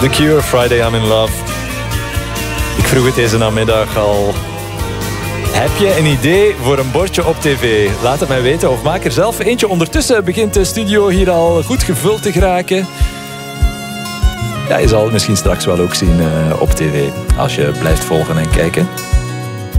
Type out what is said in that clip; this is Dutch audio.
The Cure, Friday I'm in Love. Ik vroeg het deze namiddag al. Heb je een idee voor een bordje op tv? Laat het mij weten of maak er zelf eentje. Ondertussen begint de studio hier al goed gevuld te geraken. Ja, je zal het misschien straks wel ook zien op tv. Als je blijft volgen en kijken.